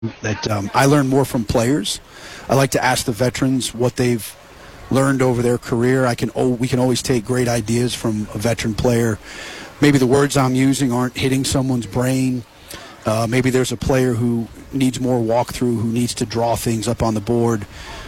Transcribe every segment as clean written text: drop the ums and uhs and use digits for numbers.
that I learn more from players. I like to ask the veterans what they've learned over their career. We can always take great ideas from a veteran player. Maybe the words I'm using aren't hitting someone's brain. Maybe there's a player who needs more walkthrough, who needs to draw things up on the board.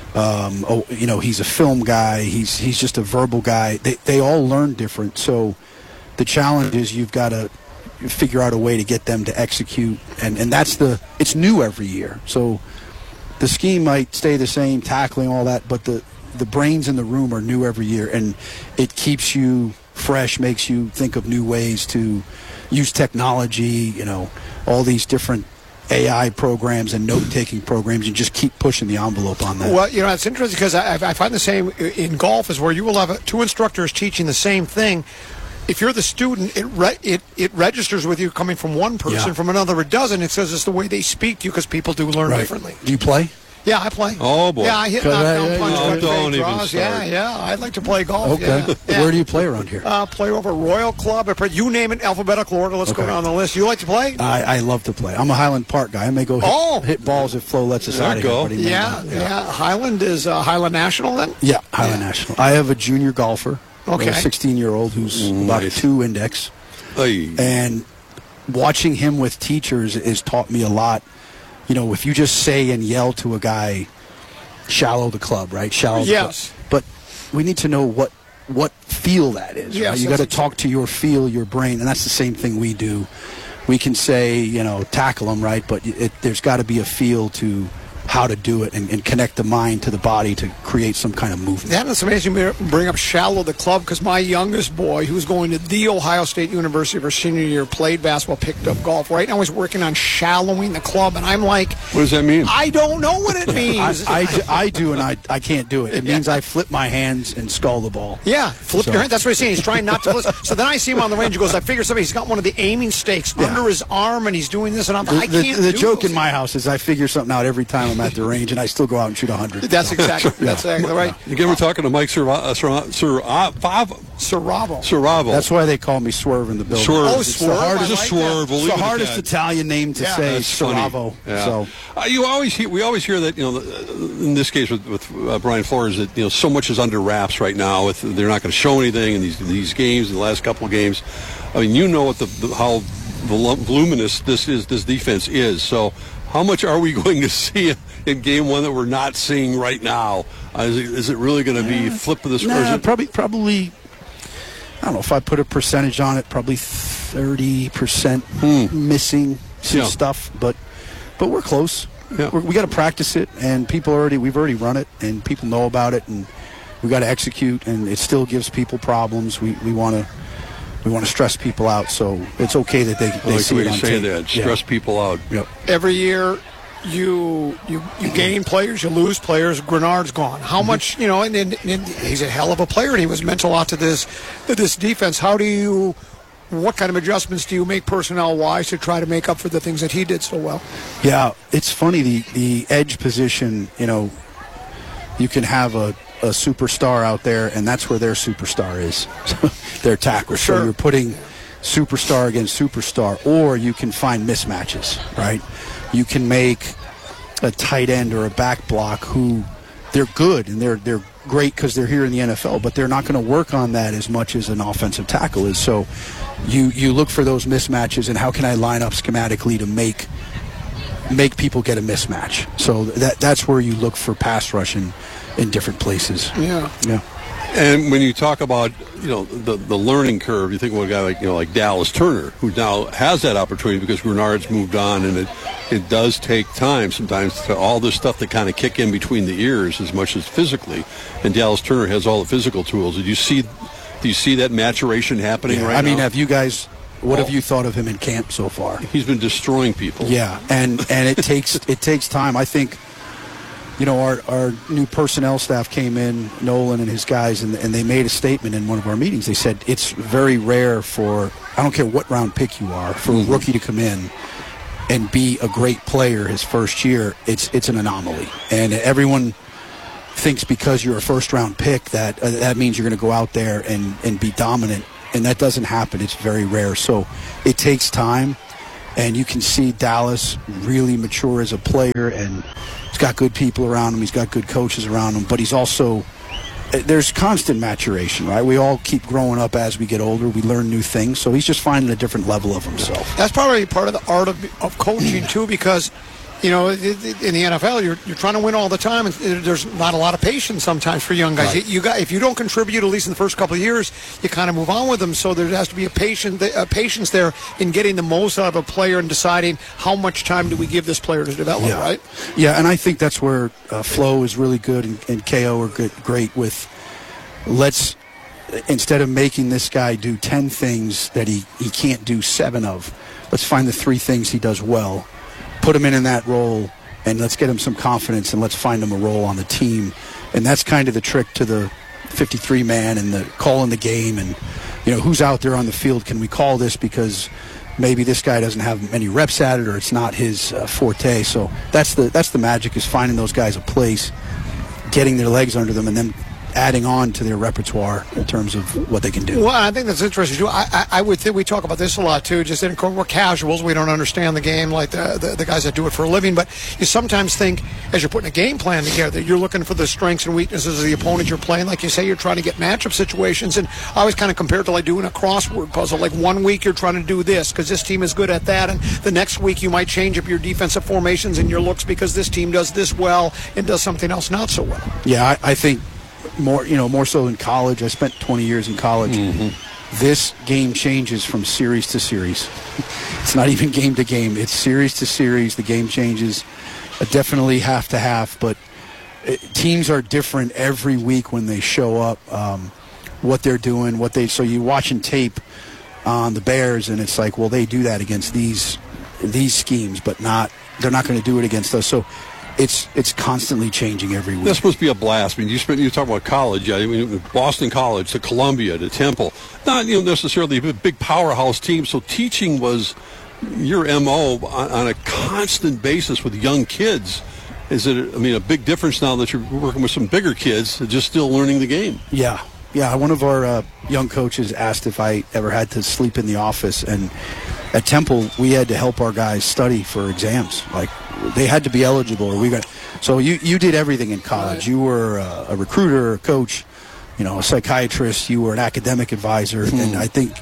He's a film guy. He's just a verbal guy. They all learn different. So the challenge is you've got to figure out a way to get them to execute, and it's new every year. So the scheme might stay the same, tackling all that, but the brains in the room are new every year, and it keeps you fresh, makes you think of new ways to use technology, all these different AI programs and note-taking programs, and just keep pushing the envelope on that. Well, it's interesting because I find the same in golf is where you will have two instructors teaching the same thing. If you're the student, it registers with you coming from one person. Yeah. From another it doesn't. It says it's the way they speak to you because people do learn differently. Do you play? Yeah, I play. Oh, boy. Yeah, I hit knockdown punch, cut don't fade even draws. start. Yeah, I'd like to play golf. Okay. Yeah. Where do you play around here? Play over Royal Club. You name it, alphabetical order. Let's go down the list. You like to play? I love to play. I'm a Highland Park guy. I may go hit balls if Flo lets us out of here. Yeah. Highland is Highland National then? Yeah, Highland National. I have a junior golfer, a 16-year-old who's about a 2 index. Hey. And watching him with teachers has taught me a lot. If you just say and yell to a guy, shallow the club, right? Shallow the club. But we need to know what feel that is. Yes, right? You got to talk to your feel, your brain, and that's the same thing we do. We can say, tackle them, right? But there's got to be a feel to how to do it and connect the mind to the body to create some kind of movement. That's amazing you bring up shallow the club because my youngest boy, who's going to the Ohio State University for senior year, played basketball, picked up golf. Right now he's working on shallowing the club, and I'm like, what does that mean? I don't know what it means. I do, and I can't do it. It means I flip my hands and skull the ball. Yeah, flip your hand. That's what he's saying. He's trying not to flip. So then I see him on the range. He goes, I figure he's got one of the aiming stakes under his arm, and he's doing this, and I can't do The joke those in my house is I figure something out every time I'm at the range, and I still go out and shoot 100. That's exactly right. Again, we're talking to Mike Siravo. That's why they call me Swerve in the building. Swerve. Oh, Swerve. It's the hardest, it's the hardest Italian name to say, Siravo. Yeah. So we always hear that, in this case with Brian Flores, that so much is under wraps right now. They're not going to show anything in these games, in the last couple of games. I mean, how voluminous this defense is. So how much are we going to see in game one that we're not seeing right now? Is it really going to be flip of the script? Probably. I don't know if I put a percentage on it. Probably 30% missing some stuff, but we're close. Yeah. We got to practice it, and we've already run it, and people know about it, and we got to execute, and it still gives people problems. We want to stress people out, so it's okay that they see it on tape. Stress people out. Yep. Every year you gain players, you lose players. Grenard's gone. How much, and he's a hell of a player, and he was meant a lot to this defense. What kind of adjustments do you make personnel-wise to try to make up for the things that he did so well? Yeah, it's funny, the edge position, you can have a superstar out there, and that's where their superstar is, their tackle. Sure. So you're putting superstar against superstar, or you can find mismatches, right? You can make a tight end or a back block who they're good, and they're great because they're here in the NFL, but they're not going to work on that as much as an offensive tackle is. So you look for those mismatches, and how can I line up schematically to make people get a mismatch? So that's where you look for pass rush in different places. Yeah. And when you talk about the learning curve, you think of a guy like Dallas Turner, who now has that opportunity because Grenard's moved on, and it does take time sometimes to all this stuff to kind of kick in between the ears as much as physically. And Dallas Turner has all the physical tools. Do you see that maturation happening right now? I mean, have you guys? What have you thought of him in camp so far? He's been destroying people. Yeah, and it takes time. I think. Our new personnel staff came in, Nolan and his guys, and they made a statement in one of our meetings. They said it's very rare I don't care what round pick you are, for a rookie to come in and be a great player his first year. It's an anomaly. And everyone thinks because you're a first-round pick that means you're going to go out there and be dominant, and that doesn't happen. It's very rare. So it takes time. And you can see Dallas really mature as a player, and he's got good people around him. He's got good coaches around him, but he's also, there's constant maturation, right? We all keep growing up as we get older. We learn new things. So he's just finding a different level of himself. That's probably part of the art of coaching, too, because, in the NFL, you're trying to win all the time, and there's not a lot of patience sometimes for young guys. Right. If you don't contribute, at least in the first couple of years, you kind of move on with them. So there has to be a patience there in getting the most out of a player and deciding how much time do we give this player to develop, right? Yeah, and I think that's where Flo is really good and KO are great with, instead of making this guy do 10 things that he can't do 7 of, let's find the 3 things he does well. Put him in that role, and let's get him some confidence, and let's find him a role on the team. And that's kind of the trick to the 53-man and the calling the game, and who's out there on the field. Can we call this because maybe this guy doesn't have many reps at it, or it's not his forte? So that's the magic, is finding those guys a place, getting their legs under them, and then adding on to their repertoire in terms of what they can do. Well, I think that's interesting too. I would think we talk about this a lot too. Just in we're casuals, we don't understand the game like the guys that do it for a living. But you sometimes think, as you're putting a game plan together, you're looking for the strengths and weaknesses of the opponent you're playing. Like you say, you're trying to get matchup situations. And I always kind of compare it to like doing a crossword puzzle. Like one week you're trying to do this because this team is good at that, and the next week you might change up your defensive formations and your looks because this team does this well and does something else not so well. Yeah, I think more so in college. I spent 20 years in college. Mm-hmm. This game changes from series to series. It's not even game to game. It's series to series. The game changes, definitely half to half. But teams are different every week when they show up. What they're doing, so you're watching tape on the Bears, and it's like, well, they do that against these schemes, but they're not going to do it against us. So it's constantly changing every week. This must be a blast. I mean, you talk about college. I mean, Boston College to Columbia to Temple. Not necessarily a big powerhouse team. So teaching was your MO on a constant basis with young kids. Is it? I mean, a big difference now that you're working with some bigger kids, just still learning the game. Yeah. One of our young coaches asked if I ever had to sleep in the office, and at Temple we had to help our guys study for exams. Like, they had to be eligible, or so you did everything in college. Right. You were a recruiter, a coach, a psychiatrist. You were an academic advisor, and I think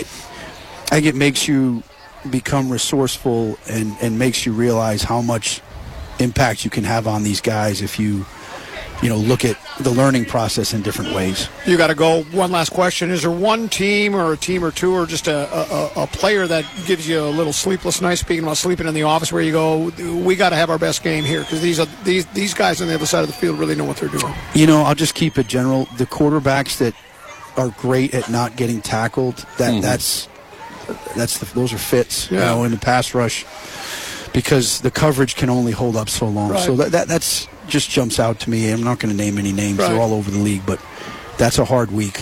it makes you become resourceful and makes you realize how much impact you can have on these guys if you look at the learning process in different ways. You got to go. One last question. Is there one team or a team or two or just a player that gives you a little sleepless night, speaking about sleeping in the office, where you go, we got to have our best game here because these guys on the other side of the field really know what they're doing? I'll just keep it general. The quarterbacks that are great at not getting tackled, those are fits, in the pass rush, because the coverage can only hold up so long. Right. So that's just jumps out to me. I'm not going to name any names. Right. They're all over the league, but that's a hard week.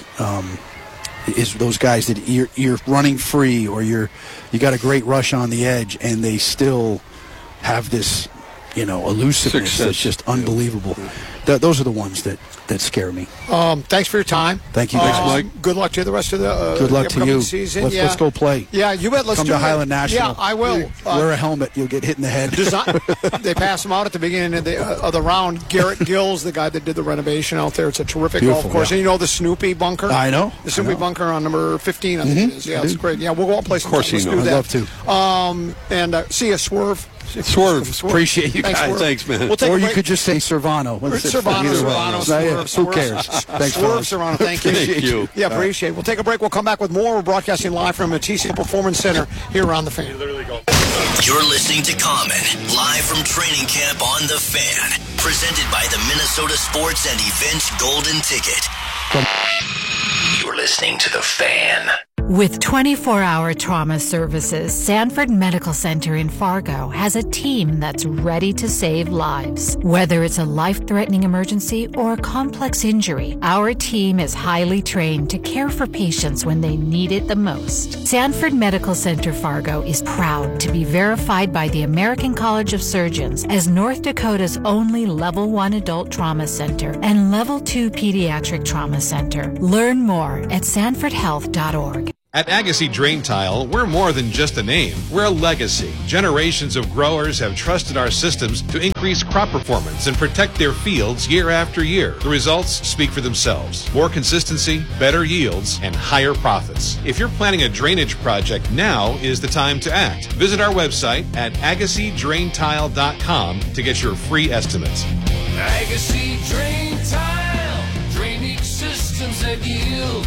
Is those guys that you're running free, or you got a great rush on the edge, and they still have this elusiveness that's just unbelievable. Those are the ones that scare me. Thanks for your time. Thank you. Thanks, Mike. Good luck to the rest of the good luck to you. Season. Let's go play. Yeah, you bet. Let's come do to it. Highland National. Yeah, I will. Wear a helmet. You'll get hit in the head. They pass them out at the beginning of the round. Garrett Gills, the guy that did the renovation out there. It's a terrific golf course. Yeah. And the Snoopy bunker? I know. The Snoopy bunker on number 15, I think it is. Yeah, it's great. Yeah, we'll go out play some. Of course, I'd love to. And see you, Swerve. Appreciate you guys. Thanks, man. Or you could just say Servano. Servano. Who cares? Thanks, Swerve, Serrano. Thank you. Thank you. Yeah, appreciate it. We'll take a break. We'll come back with more. We're broadcasting live from the TCL Performance Center here around the Fan. You're listening to Common, live from training camp on the Fan. Presented by the Minnesota Sports and Events Golden Ticket. You're listening to the Fan. With 24-hour trauma services, Sanford Medical Center in Fargo has a team that's ready to save lives. Whether it's a life-threatening emergency or a complex injury, our team is highly trained to care for patients when they need it the most. Sanford Medical Center Fargo is proud to be verified by the American College of Surgeons as North Dakota's only Level 1 Adult Trauma Center and Level 2 Pediatric Trauma Center. Learn more at sanfordhealth.org. At Agassi Drain Tile, we're more than just a name. We're a legacy. Generations of growers have trusted our systems to increase crop performance and protect their fields year after year. The results speak for themselves. More consistency, better yields, and higher profits. If you're planning a drainage project, now is the time to act. Visit our website at AgassiDrainTile.com to get your free estimates. Agassi Drain Tile, drainage systems that yield.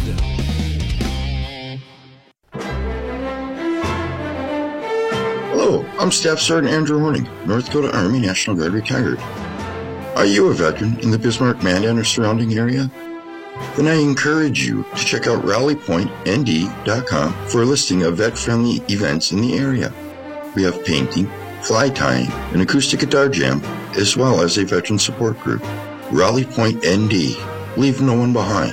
Hello, I'm Staff Sergeant Andrew Horning, North Dakota Army National Guard retired. Are you a veteran in the Bismarck-Mandan or surrounding area? Then I encourage you to check out rallypointnd.com for a listing of vet-friendly events in the area. We have painting, fly tying, an acoustic guitar jam, as well as a veteran support group. Rally Point ND. Leave no one behind.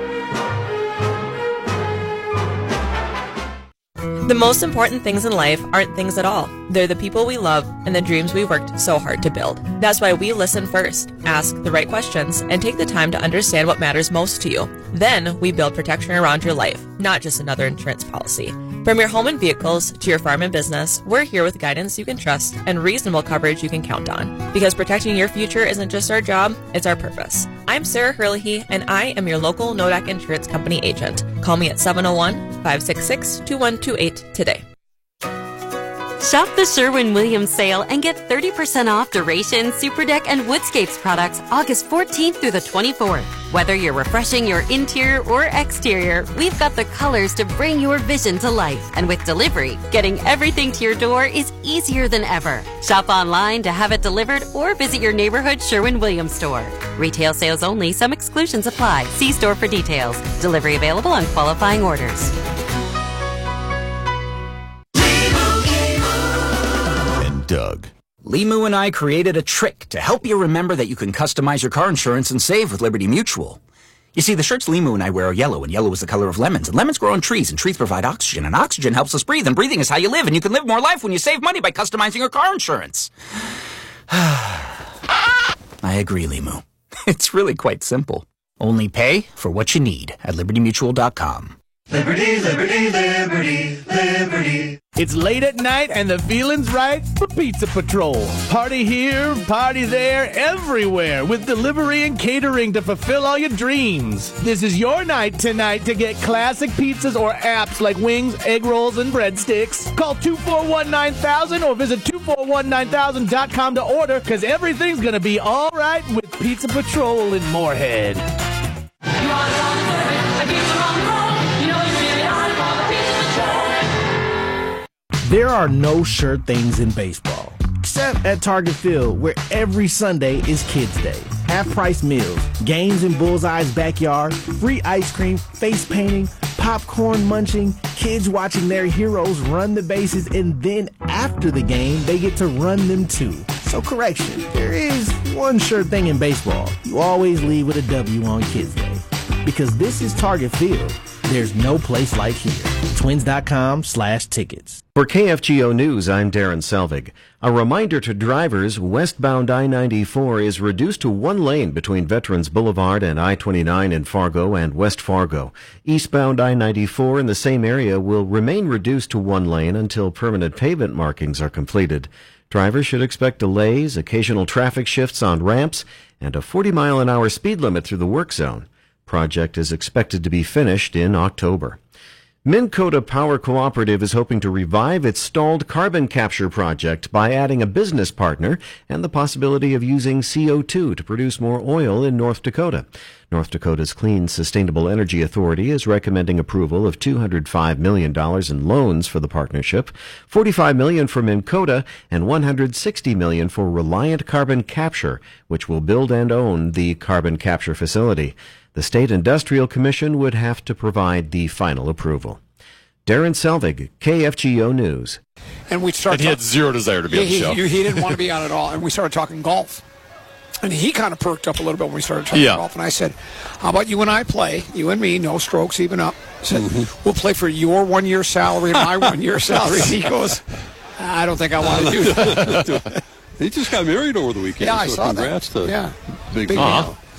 The most important things in life aren't things at all. They're the people we love and the dreams we worked so hard to build. That's why we listen first, ask the right questions, and take the time to understand what matters most to you. Then we build protection around your life, not just another insurance policy. From your home and vehicles to your farm and business, we're here with guidance you can trust and reasonable coverage you can count on. Because protecting your future isn't just our job, it's our purpose. I'm Sarah Herlihy, and I am your local NODAC Insurance Company agent. Call me at 701-566-2128 today. Shop the Sherwin-Williams sale and get 30% off Duration, Superdeck, and Woodscapes products August 14th through the 24th. Whether you're refreshing your interior or exterior, we've got the colors to bring your vision to life. And with delivery, getting everything to your door is easier than ever. Shop online to have it delivered or visit your neighborhood Sherwin-Williams store. Retail sales only. Some exclusions apply. See store for details. Delivery available on qualifying orders. Doug. Limu and I created a trick to help you remember that you can customize your car insurance and save with Liberty Mutual. You see, the shirts Limu and I wear are yellow, and yellow is the color of lemons, and lemons grow on trees, and trees provide oxygen, and oxygen helps us breathe, and breathing is how you live, and you can live more life when you save money by customizing your car insurance. I agree, Limu. It's really quite simple. Only pay for what you need at libertymutual.com. Liberty, liberty, liberty, liberty. It's late at night and the feeling's right for Pizza Patrol. Party here, party there, everywhere with delivery and catering to fulfill all your dreams. This is your night tonight to get classic pizzas or apps like wings, egg rolls, and breadsticks. Call 241-9000 or visit 2419000.com to order, because everything's going to be all right with Pizza Patrol in Moorhead. There are no sure things in baseball, except at Target Field, where every Sunday is Kids Day. Half-price meals, games in Bullseye's backyard, free ice cream, face painting, popcorn munching, kids watching their heroes run the bases, and then after the game, they get to run them too. So correction, there is one sure thing in baseball. You always leave with a W on Kids Day. Because this is Target Field. There's no place like here. Twins.com/tickets. For KFGO News, I'm Darren Selvig. A reminder to drivers, westbound I-94 is reduced to one lane between Veterans Boulevard and I-29 in Fargo and West Fargo. Eastbound I-94 in the same area will remain reduced to one lane until permanent pavement markings are completed. Drivers should expect delays, occasional traffic shifts on ramps, and a 40-mile-an-hour speed limit through the work zone. Project is expected to be finished in October. Minn Kota Power Cooperative is hoping to revive its stalled carbon capture project by adding a business partner and the possibility of using CO2 to produce more oil in North Dakota. North Dakota's Clean Sustainable Energy Authority is recommending approval of $205 million in loans for the partnership, $45 million for Minn Kota, and $160 million for Reliant Carbon Capture, which will build and own the carbon capture facility. The State Industrial Commission would have to provide the final approval. Darren Selvig, KFGO News. And we started. And he had zero desire to be on the show. He didn't want to be on at all. And we started talking golf. And he kind of perked up a little bit when we started talking golf. And I said, how about you and I play? You and me, no strokes, even up. I said, we'll play for your 1 year salary and my 1 year salary. And he goes, I don't think I want to do that. He just got married over the weekend. Yeah, I so saw congrats that. to Yeah. Big deal.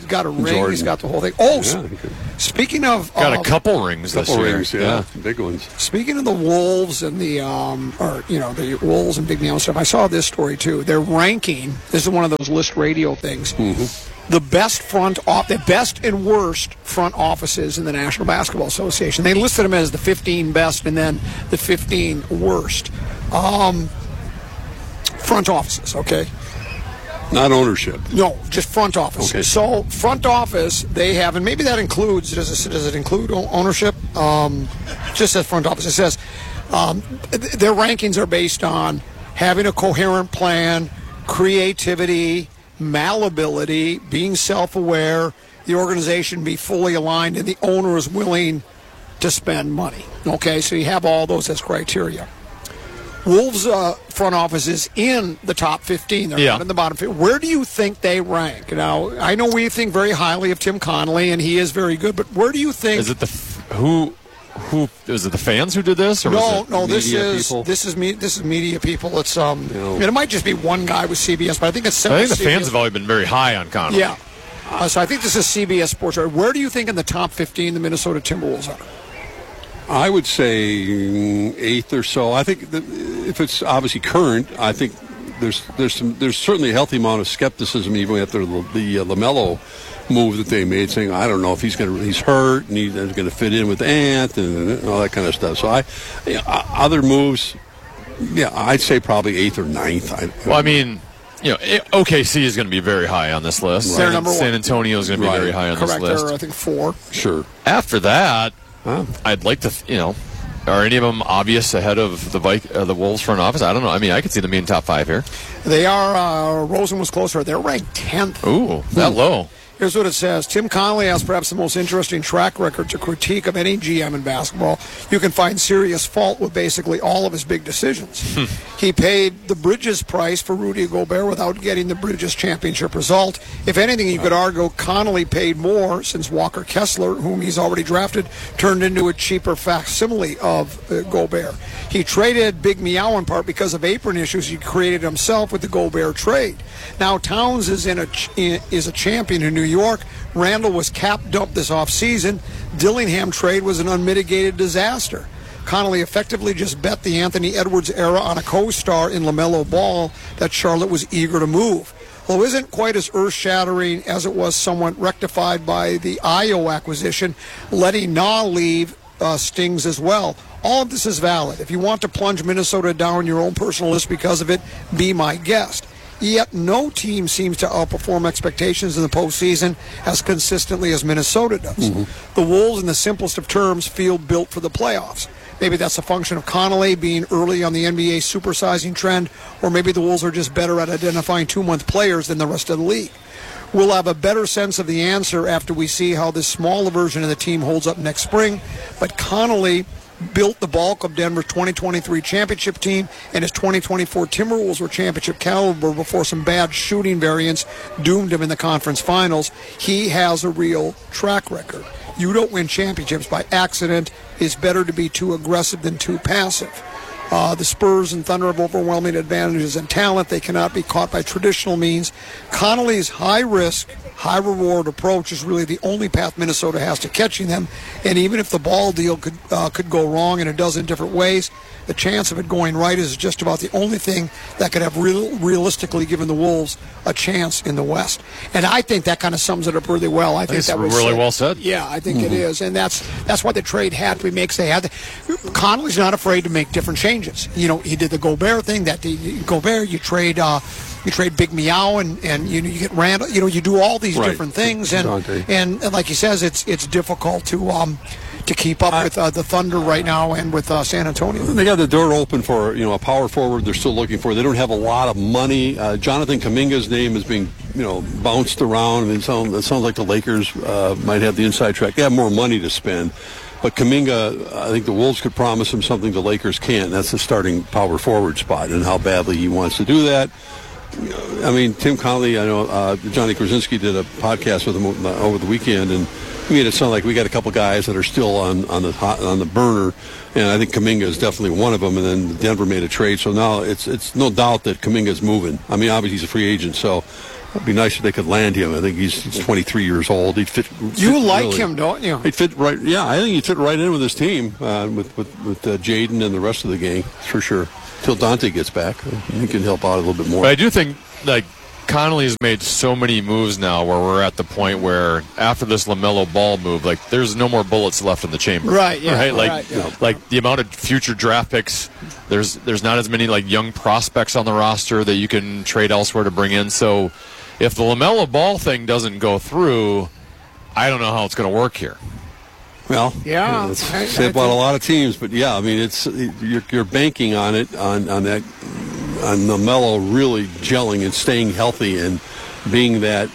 got a ring. Jordan. He's got the whole thing. Oh, speaking of... Got a couple rings this year. Yeah, big ones. Speaking of the Wolves and the Wolves and Big Meow stuff, I saw this story too. They're ranking. This is one of those list radio things. Mm-hmm. The best and worst front offices in the National Basketball Association. They listed them as the 15 best and then the 15 worst front offices. Okay. Not ownership. No, just front office. Okay. So front office, they have, and maybe that includes, does it include ownership? Just says front office. It says their rankings are based on having a coherent plan, creativity, malleability, being self-aware, the organization be fully aligned, and the owner is willing to spend money. Okay, so you have all those as criteria. Wolves' front office is in the top 15. They're not in the bottom 15. Where do you think they rank? Now, I know we think very highly of Tim Connolly, and he is very good, but where do you think... Is it who is it the fans who did this? Or No, this is media people. It's it might just be one guy with CBS, but I think it's several. I think the fans have always been very high on Connolly. Yeah. So I think this is CBS Sports. Where do you think in the top 15 the Minnesota Timberwolves are? I would say 8th or so. I think that if it's obviously current, I think there's certainly a healthy amount of skepticism even after the LaMelo move that they made, saying I don't know if he's hurt and he's going to fit in with Ant and all that kind of stuff. So other moves, I'd say probably 8th or 9th. Well, I mean, OKC is going to be very high on this list. They're number 1. San Antonio is going to be very high on this list. They're, I think, 4. Sure. After that, I'd like to, are any of them obvious ahead of the Wolves front office? I don't know. I mean, I could see them being top 5 here. They are. Rosen was closer. They're ranked 10th. Ooh, that low. Here's what it says. Tim Connolly has perhaps the most interesting track record to critique of any GM in basketball. You can find serious fault with basically all of his big decisions. He paid the Bridges price for Rudy Gobert without getting the Bridges championship result. If anything, you could argue Connolly paid more since Walker Kessler, whom he's already drafted, turned into a cheaper facsimile of Gobert. He traded Big Meow in part because of apron issues he created himself with the Gobert trade. Now Towns is a champion in New York. Randall was cap dumped this offseason. Dillingham trade was an unmitigated disaster. Connolly effectively just bet the Anthony Edwards era on a co-star in LaMelo Ball that Charlotte was eager to move. Although it isn't quite as earth-shattering as it was somewhat rectified by the Ayo acquisition, letting Na leave stings as well. All of this is valid. If you want to plunge Minnesota down your own personal list because of it, be my guest. Yet no team seems to outperform expectations in the postseason as consistently as Minnesota does. Mm-hmm. The Wolves, in the simplest of terms, feel built for the playoffs. Maybe that's a function of Connolly being early on the NBA supersizing trend, or maybe the Wolves are just better at identifying 2-month players than the rest of the league. We'll have a better sense of the answer after we see how this smaller version of the team holds up next spring, but Connolly built the bulk of Denver's 2023 championship team, and his 2024 Timberwolves were championship caliber before some bad shooting variants doomed him in the conference finals. He has a real track record. You don't win championships by accident. It's better to be too aggressive than too passive. The Spurs and Thunder have overwhelming advantages in talent. They cannot be caught by traditional means. Connolly's high-risk, high-reward approach is really the only path Minnesota has to catching them. And even if the ball deal could go wrong in a dozen different ways, the chance of it going right is just about the only thing that could have realistically given the Wolves a chance in the West. And I think that kind of sums it up really well. I think that was really well said. Yeah, I think it is, and that's why the trade had to be made. Connolly's not afraid to make different changes. You know, he did the Gobert thing. Gobert, you trade Big Meow, and you get Randall. You know, you do all these different things, and like he says, it's difficult to keep up with the Thunder right now and with San Antonio. They got the door open for a power forward they're still looking for. They don't have a lot of money. Jonathan Kuminga's name is being bounced around, and it sounds like the Lakers might have the inside track. They have more money to spend. But Kuminga, I think the Wolves could promise him something the Lakers can't. That's the starting power forward spot and how badly he wants to do that. I mean, Tim Connolly, I know Johnny Krasinski did a podcast with him over the weekend, and made it sound like we got a couple guys that are still on the burner, and I think Kuminga is definitely one of them. And then Denver made a trade, so now it's no doubt that Kuminga's moving. I mean, obviously he's a free agent, so it'd be nice if they could land him. I think he's 23 years old. He'd fit. You like really. him, don't you? He'd fit right. Yeah, I think he'd fit right in with his team, with Jaden and the rest of the gang for sure. Till Dante gets back, he can help out a little bit more. But I do think Connolly's made so many moves now where we're at the point where after this LaMelo Ball move, there's no more bullets left in the chamber. Right, yeah. Right? Like the amount of future draft picks, there's not as many young prospects on the roster that you can trade elsewhere to bring in. So if the LaMelo Ball thing doesn't go through, I don't know how it's going to work here. Well, yeah, say about a lot of teams, but yeah, I mean, you're banking on it on LaMelo really gelling and staying healthy and being that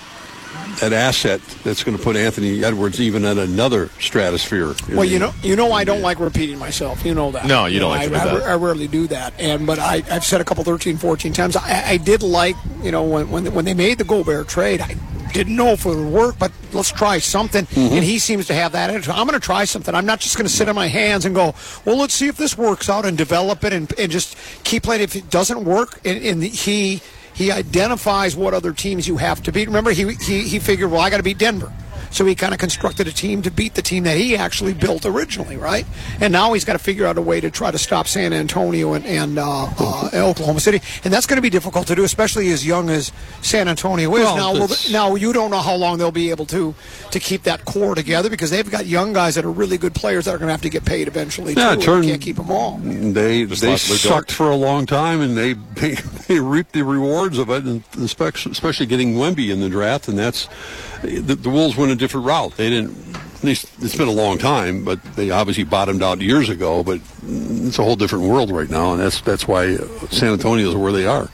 asset that's going to put Anthony Edwards even at another stratosphere. Well, you know, I don't like repeating myself. You know that. No, you don't like to do that. I rarely do that. But I've said a couple 13, 14 times. I did like, when they made the Gobert trade, I didn't know if it would work, but let's try something. Mm-hmm. And he seems to have that attitude. I'm going to try something. I'm not just going to sit on my hands and go, well, let's see if this works out and develop it and just keep playing. If it doesn't work, and he identifies what other teams you have to beat. Remember, he figured, well, I got to beat Denver. So he kind of constructed a team to beat the team that he actually built originally, right? And now he's got to figure out a way to try to stop San Antonio and Oklahoma City. And that's going to be difficult to do, especially as young as San Antonio is. Now you don't know how long they'll be able to keep that core together because they've got young guys that are really good players that are going to have to get paid eventually, too. They can't keep them all. They sucked for a long time, and they reaped the rewards of it, and especially getting Wemby in the draft, and that's... The Wolves went a different route. They didn't. At least it's been a long time, but they obviously bottomed out years ago. But it's a whole different world right now, and that's why San Antonio is where they are.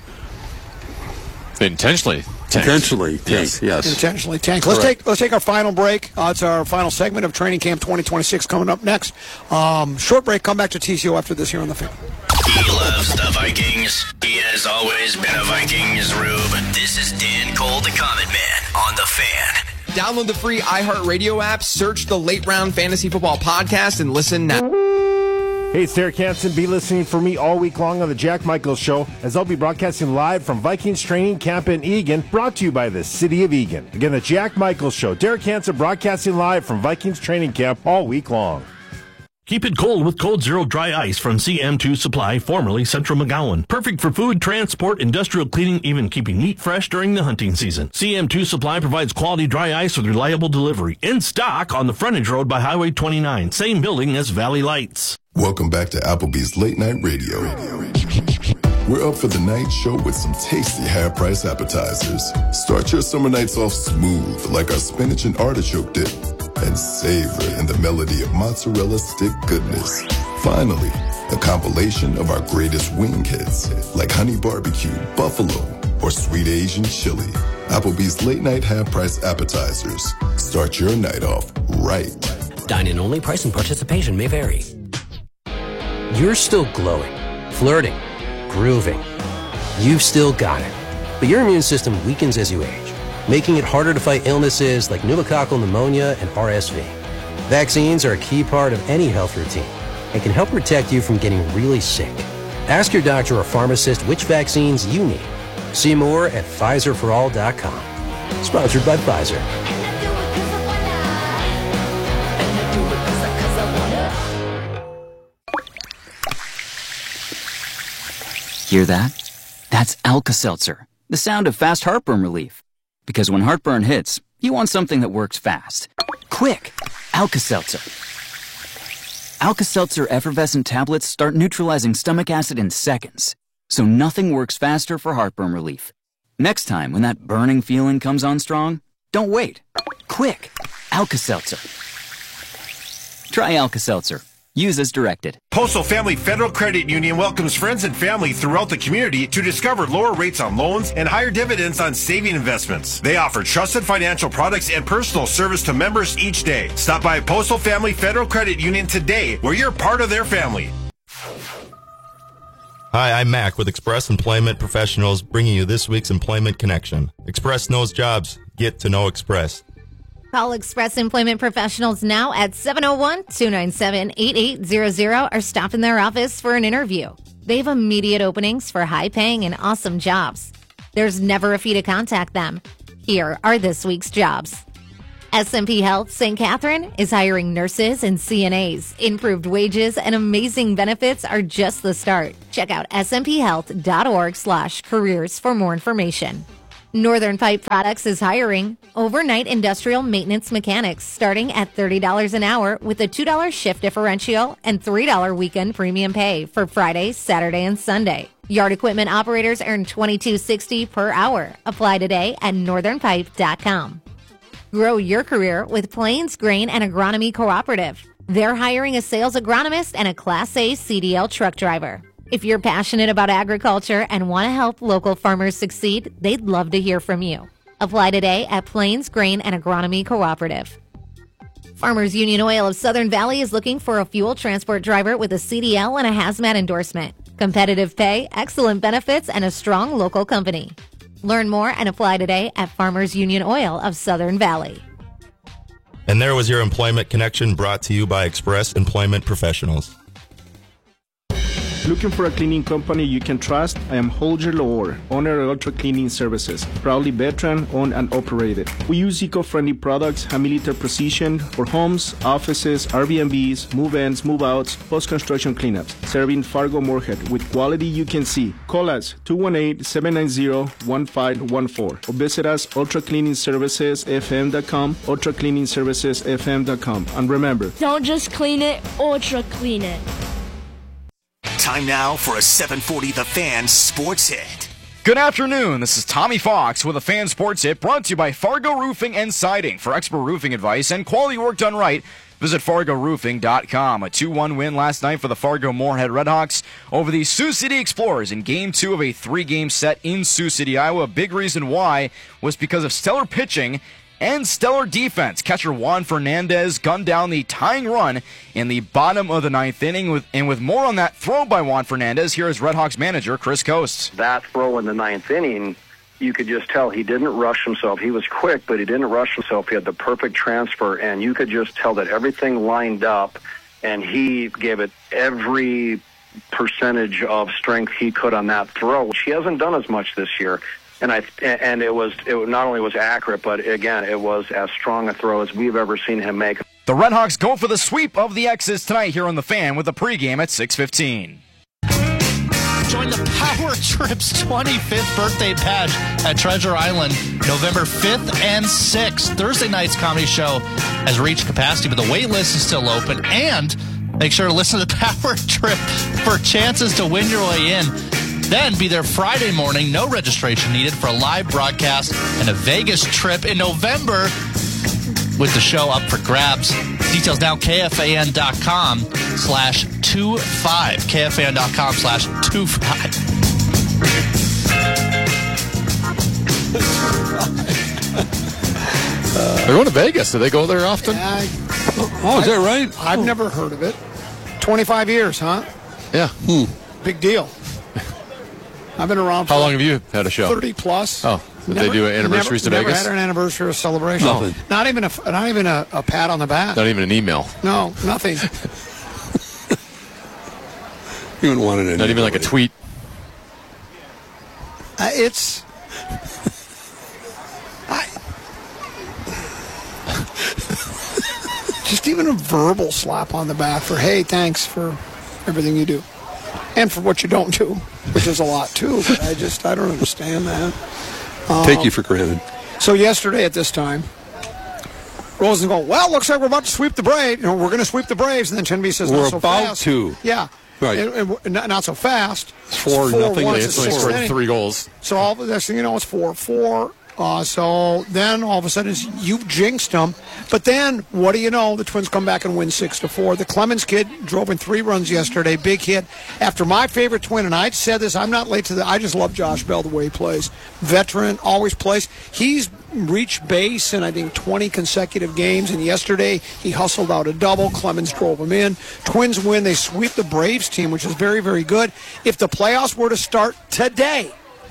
Intentionally tanked. Intentionally tanked. Yes. Intentionally tanked. Let's take our final break. It's our final segment of Training Camp 2026 coming up next. Short break. Come back to TCO after this here on the Fan. He loves the Vikings. He has always been a Vikings rube. This is Dan Cole, the Comment Man, on the Fan. Download the free iHeartRadio app, search the Late Round Fantasy Football Podcast, and listen now. Hey, it's Derek Hansen. Be listening for me all week long on the Jack Michaels Show, as I'll be broadcasting live from Vikings Training Camp in Eagan, brought to you by the City of Eagan. Again, the Jack Michaels Show. Derek Hansen broadcasting live from Vikings Training Camp all week long. Keep it cold with Cold Zero Dry Ice from CM2 Supply, formerly Central McGowan. Perfect for food, transport, industrial cleaning, even keeping meat fresh during the hunting season. CM2 Supply provides quality dry ice with reliable delivery. In stock on the frontage road by Highway 29, same building as Valley Lights. Welcome back to Applebee's Late Night Radio. We're up for the night show with some tasty half-price appetizers. Start your summer nights off smooth like our spinach and artichoke dip, and savor in the melody of mozzarella stick goodness. Finally, a compilation of our greatest wing hits like honey barbecue, buffalo, or sweet Asian chili. Applebee's late night half-price appetizers. Start your night off right. Dine-in only. Price and participation may vary. You're still glowing, flirting, grooving. You've still got it. But your immune system weakens as you age, making it harder to fight illnesses like pneumococcal pneumonia and RSV. Vaccines are a key part of any health routine and can help protect you from getting really sick. Ask your doctor or pharmacist which vaccines you need. See more at PfizerForAll.com. Sponsored by Pfizer. Hear that? That's Alka-Seltzer, the sound of fast heartburn relief. Because when heartburn hits, you want something that works fast. Quick! Alka-Seltzer. Alka-Seltzer effervescent tablets start neutralizing stomach acid in seconds. So nothing works faster for heartburn relief. Next time, when that burning feeling comes on strong, don't wait. Quick! Alka-Seltzer. Try Alka-Seltzer. Use as directed. Postal Family Federal Credit Union welcomes friends and family throughout the community to discover lower rates on loans and higher dividends on saving investments. They offer trusted financial products and personal service to members each day. Stop by Postal Family Federal Credit Union today, where you're part of their family. Hi, I'm Mac with Express Employment Professionals, bringing you this week's Employment Connection. Express knows jobs. Get to know Express. Call Express Employment Professionals now at 701-297-8800 or stop in their office for an interview. They have immediate openings for high-paying and awesome jobs. There's never a fee to contact them. Here are this week's jobs. SMP Health St. Catherine is hiring nurses and CNAs. Improved wages and amazing benefits are just the start. Check out smphealth.org/careers for more information. Northern Pipe Products is hiring overnight industrial maintenance mechanics starting at $30 an hour with a $2 shift differential and $3 weekend premium pay for Friday, Saturday, and Sunday. Yard equipment operators earn $22.60 per hour. Apply today at northernpipe.com. Grow your career with Plains Grain and Agronomy Cooperative. They're hiring a sales agronomist and a Class A CDL truck driver. If you're passionate about agriculture and want to help local farmers succeed, they'd love to hear from you. Apply today at Plains Grain and Agronomy Cooperative. Farmers Union Oil of Southern Valley is looking for a fuel transport driver with a CDL and a hazmat endorsement. Competitive pay, excellent benefits, and a strong local company. Learn more and apply today at Farmers Union Oil of Southern Valley. And there was your Employment Connection brought to you by Express Employment Professionals. Looking for a cleaning company you can trust? I am Holger Lohr, owner of Ultra Cleaning Services, proudly veteran owned and operated. We use eco-friendly products, high milliliter precision for homes, offices, Airbnbs, move-ins, move-outs, post-construction cleanups, serving Fargo Moorhead with quality you can see. Call us 218-790-1514 or visit us ultracleaningservicesfm.com, ultracleaningservicesfm.com. And remember, don't just clean it, ultra clean it. Time now for a 740 The Fan Sports Hit. Good afternoon. This is Tommy Fox with a Fan Sports Hit brought to you by Fargo Roofing and Siding. For expert roofing advice and quality work done right, visit FargoRoofing.com. A 2-1 win last night for the Fargo Moorhead Redhawks over the Sioux City Explorers in Game 2 of a 3-game set in Sioux City, Iowa. A big reason why was because of stellar pitching and stellar defense. Catcher Juan Fernandez gunned down the tying run in the bottom of the 9th inning. With more on that throw by Juan Fernandez, here is Redhawks manager Chris Coast. That throw in the 9th inning, you could just tell he didn't rush himself. He was quick, but he didn't rush himself. He had the perfect transfer, and you could just tell that everything lined up, and he gave it every percentage of strength he could on that throw, which he hasn't done as much this year. And it not only was accurate, but again, it was as strong a throw as we've ever seen him make. The Redhawks go for the sweep of the X's tonight here on The Fan with a pregame at 6:15. Join the Power Trips 25th birthday pageant at Treasure Island November 5th and 6th. Thursday night's comedy show has reached capacity, but the wait list is still open. And make sure to listen to the Power Trip for chances to win your way in. Then be there Friday morning, no registration needed for a live broadcast and a Vegas trip in November with the show up for grabs. Details now, KFAN.com/25. KFAN.com/25. They're going to Vegas. Do they go there often? Is that right? I've never heard of it. 25 years, huh? Yeah. Big deal. I've been around for How long have you had a show? 30 plus. Oh, did they do anniversaries to Vegas? Never had an anniversary or celebration. Nothing. Not even a pat on the back. Not even an email. No, nothing. You wouldn't want it. Not even like a tweet. It's. Just even a verbal slap on the back for, hey, thanks for everything you do. And for what you don't do, which is a lot too. But I don't understand that. Take you for granted. So yesterday at this time, Rosen going, well, looks like we're about to sweep the Braves. We're going to sweep the Braves. And then Chenby says, we're not so about fast. to. Yeah. Right. And not so fast. It's 4-0. They only scored 3 goals. So all of this, it's 4-4. So then all of a sudden you've jinxed them. But then, what do you know? The Twins come back and win 6-4. The Clemens kid drove in 3 runs yesterday. Big hit. After my favorite Twin, and I said this, I'm not late to I just love Josh Bell the way he plays. Veteran, always plays. He's reached base in, I think, 20 consecutive games. And yesterday, he hustled out a double. Clemens drove him in. Twins win. They sweep the Braves team, which is very, very good. If the playoffs were to start today,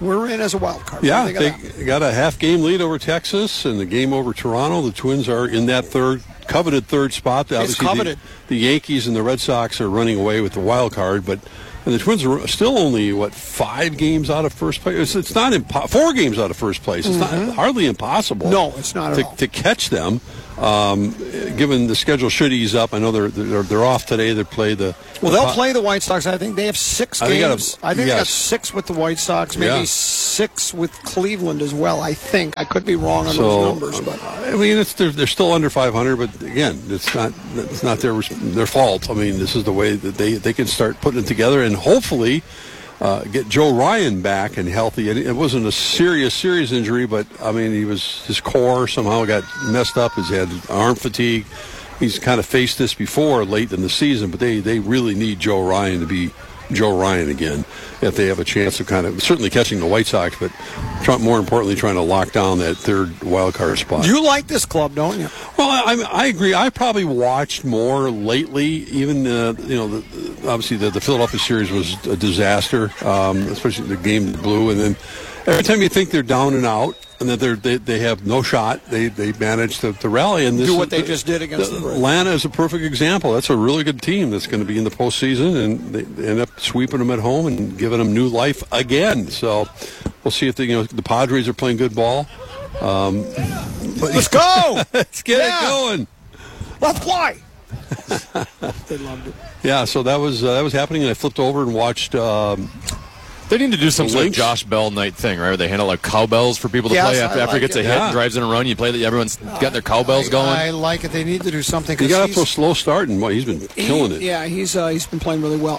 We're in as a wild card. Yeah, they got a half-game lead over Texas and the game over Toronto. The Twins are in that coveted third spot. Obviously, coveted. The Yankees and the Red Sox are running away with the wild card, but the Twins are still only, 5 games out of first place? It's not 4 games out of first place. It's not hardly impossible. No, it's not at all. To catch them. Given the schedule should ease up. I know they're off today. They play they'll play the White Sox. I think they have 6 games. I think they got 6 with the White Sox, maybe 6 with Cleveland as well. I think I could be wrong on those numbers, but I mean, they're still under 500. But again, it's not their fault. I mean, this is the way that they can start putting it together, and hopefully get Joe Ryan back and healthy. It wasn't a serious injury, but I mean, his core somehow got messed up. He's had arm fatigue. He's kind of faced this before late in the season, but they really need Joe Ryan to be Joe Ryan again if they have a chance of kind of certainly catching the White Sox, but more importantly trying to lock down that third wild card spot. You like this club, don't you? Well, I agree. I probably watched more lately. Even obviously the Philadelphia series was a disaster, especially the game blew, and then every time you think they're down and out and that they have no shot, they manage to rally and do what they just did against the Braves. Atlanta is a perfect example. That's a really good team that's going to be in the postseason, and they end up sweeping them at home and giving them new life again. So we'll see if the Padres are playing good ball. Let's go. Let's get it going. Let's play. They loved it. Yeah, so that was happening, and I flipped over and watched. They need to do some sort of Josh Bell night thing, right? Where they hand out like cowbells for people to play after he gets a hit and drives in a run. You play that, everyone's got their cowbells going. I like it. They need to do something. He got up to a slow start, and he's been killing it. Yeah, he's been playing really well.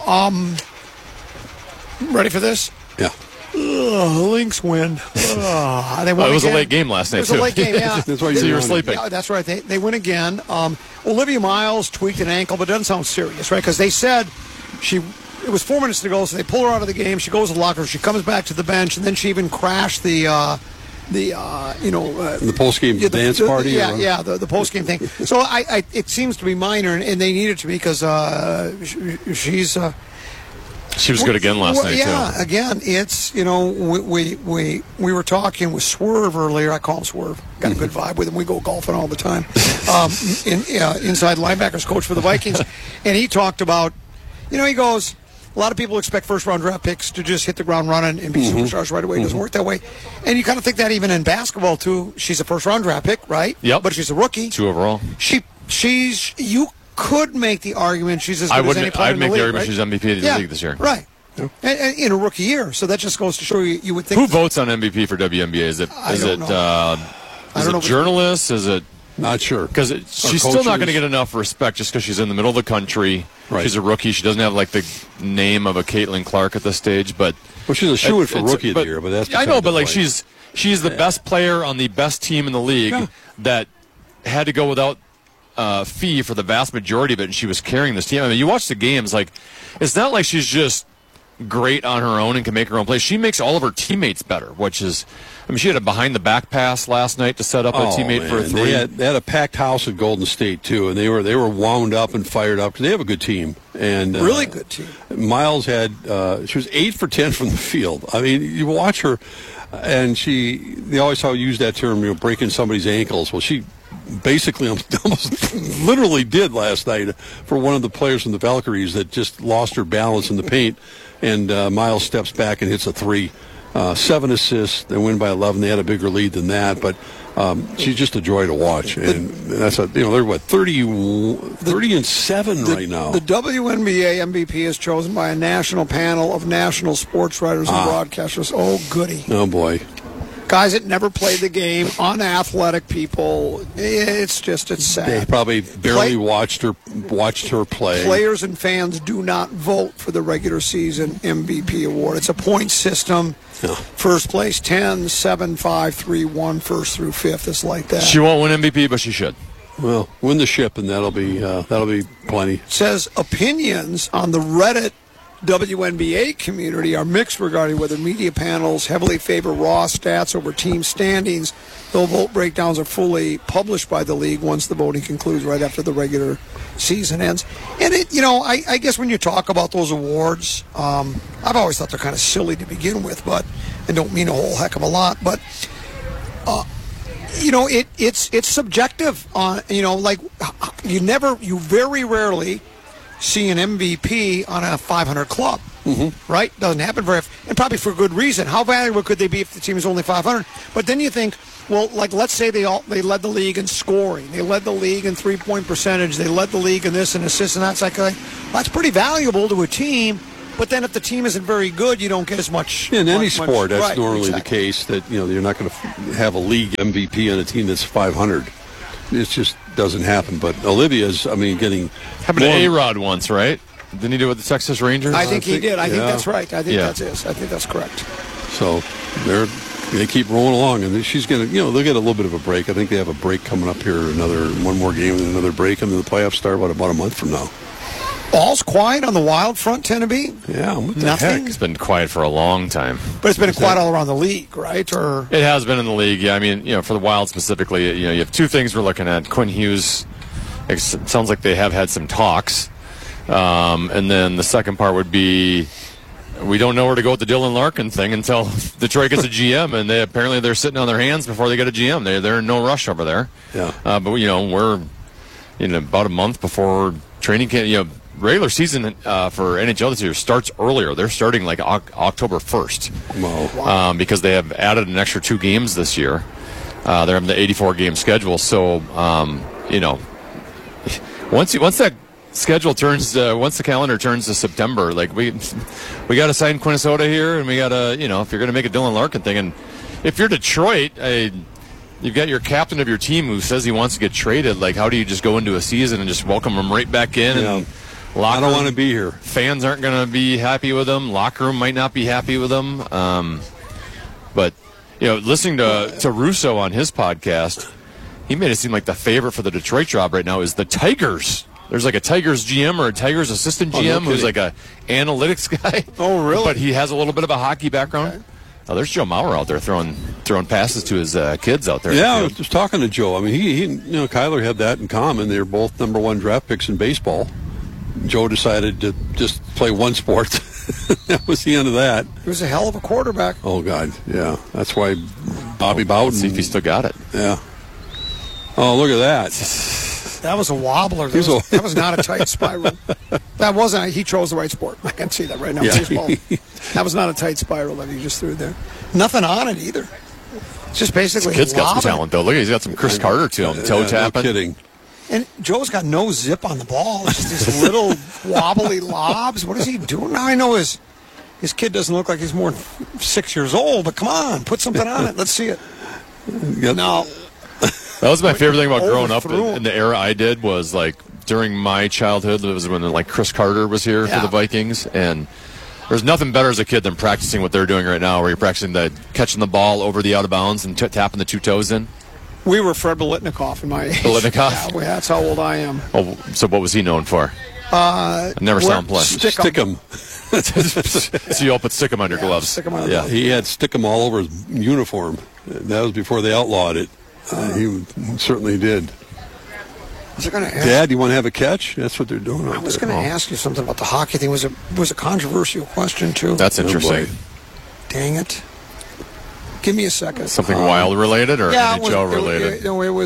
Ready for this? Yeah. Lynx win. They won it was again. a late game last night, It was a late game, yeah. That's why you were sleeping. Yeah, that's right. They win again. Olivia Miles tweaked an ankle, but it doesn't sound serious, right? Because they said it was 4 minutes to go, so they pull her out of the game. She goes to the locker room. She comes back to the bench, and then she even crashed the post-game dance party? The post-game thing. So it seems to be minor, and they need it to be because she's... She was good again last night, too. Yeah, again, it's, we were talking with Swerve earlier. I call him Swerve. Got a good vibe with him. We go golfing all the time. Inside linebackers coach for the Vikings. And he talked about, he goes, a lot of people expect first-round draft picks to just hit the ground running and be superstars right away. It doesn't work that way. And you kind of think that even in basketball, too. She's a first-round draft pick, right? Yep. But she's a rookie. 2 overall. You could make the argument she's as good as any player in the league. I'd make the argument right? she's MVP of the league this year. Right. And in a rookie year. So that just goes to show you would think. Who votes on MVP for WNBA? Is it journalists? Is it? Not sure. Because she's still not going to get enough respect just because she's in the middle of the country. Right. She's a rookie. She doesn't have the name of a Caitlin Clark at this stage. But she's a shoo-in for rookie of the year. But that's I know, but she's the best player on the best team in the league that had to go without fee for the vast majority of it, and she was carrying this team. I mean, you watch the games, it's not like she's just great on her own and can make her own plays. She makes all of her teammates better, which is, she had a behind-the-back pass last night to set up a teammate for a 3. They had a packed house at Golden State, too, and they were wound up and fired up because they have a good team. And really good team. Miles had, she was 8 for 10 from the field. I mean, you watch her, and they always use that term, breaking somebody's ankles. Well, she basically almost literally did last night for one of the players from the Valkyries that just lost her balance in the paint, and Miles steps back and hits a 3. 7 assists. They win by 11. They had a bigger lead than that, but she's just a joy to watch. And that's they're 30 and 7 right now. The WNBA MVP is chosen by a national panel of national sports writers and broadcasters. Oh, goody. Oh, boy. Guys that never played the game, unathletic people. It's sad. They probably barely watched her play. Players and fans do not vote for the regular season MVP award. It's a point system. Yeah. First place 10, 7, 5, 3, 1, first through fifth. It's like that. She won't win MVP, but she should. Well, win the ship, and that'll be plenty. It says opinions on the Reddit WNBA community are mixed regarding whether media panels heavily favor raw stats over team standings, though vote breakdowns are fully published by the league once the voting concludes right after the regular season ends. And I guess when you talk about those awards, I've always thought they're kind of silly to begin with, but and don't mean a whole heck of a lot, but it's subjective. Like you very rarely see an MVP on a 500 club, right? Doesn't happen very often, and probably for good reason. How valuable could they be if the team is only 500? But then you think, well, like let's say they led the league in scoring, they led the league in 3-point percentage, they led the league in this and assists and that. It's like, well, that's pretty valuable to a team. But then if the team isn't very good, you don't get as much. In any sport, that's right, normally exactly. the case, that you're not going to have a league MVP on a team that's 500. It just doesn't happen. But Olivia's, getting happened to A-Rod once, right? Didn't he do it with the Texas Rangers? I think he did. I think yeah. that's right. I think I think that's correct. So they keep rolling along, and she's going to, they'll get a little bit of a break. I think they have a break coming up here, one more game and another break, and then the playoffs start about a month from now. All's quiet on the Wild front, Teneby? Yeah, what the Nothing? heck? It's been quiet for a long time. But it's been quiet all around the league, right? Or it has been in the league, yeah. For the Wild specifically, you have two things we're looking at. Quinn Hughes, it sounds like they have had some talks. And then the second part would be, we don't know where to go with the Dylan Larkin thing until Detroit gets a GM, and they're sitting on their hands before they get a GM. They're in no rush over there. Yeah. But we're about a month before training camp. Regular season for NHL this year starts earlier. They're starting like October 1st. Wow. Because they have added an extra 2 games this year. They're having the 84-game schedule. So, once that schedule turns, once the calendar turns to September, like we got to sign Quinnesota here, and we got to, if you're going to make a Dylan Larkin thing, and if you're Detroit, you've got your captain of your team who says he wants to get traded. Like, how do you just go into a season and just welcome him right back in? Yeah. And I don't want to be here. Fans aren't going to be happy with him. Locker room might not be happy with him. But listening to Russo on his podcast, he made it seem like the favorite for the Detroit job right now is the Tigers. There's like a Tigers GM or a Tigers assistant GM who's like a analytics guy. Oh, really? But he has a little bit of a hockey background. Okay. Oh, there's Joe Mauer out there throwing passes to his kids out there. Yeah, I was just talking to Joe. he Kyler had that in common. They were both number 1 draft picks in baseball. Joe decided to just play one sport. That was the end of that. He was a hell of a quarterback. Oh, God, yeah. That's why Bobby Bowden. Let's see if he still got it. Yeah. Oh, look at that. That was a wobbler. That was not a tight spiral. That wasn't. He chose the right sport. I can see that right now. Yeah. Baseball. That was not a tight spiral that he just threw there. Nothing on it either. It's just basically. This kid's got some talent, though. Look, he's got some Chris Carter to him. Toe tapping. No kidding. And Joe's got no zip on the ball. It's just these little wobbly lobs. What is he doing? Now I know his kid doesn't look like he's more than 6 years old, but come on, put something on it. Let's see it. No. That was my favorite thing about growing up in the era I did was like during my childhood. It was when like Chris Carter was here for the Vikings, and there's nothing better as a kid than practicing what they're doing right now, where you're practicing catching the ball over the out of bounds and tapping the 2 toes in. We were Fred Biletnikoff in my age. Biletnikoff? Yeah, that's how old I am. Oh, so what was he known for? I never saw him play. Stickum. So you all put Stickum on your gloves. Stick 'em on Yeah, he had Stickum all over his uniform. That was before they outlawed it. He certainly did. Dad, you want to have a catch? That's what they're doing. I was going to ask you something about the hockey thing. It was a controversial question, too. That's interesting. Dang it. Give me a second. Something Wild related or NHL related?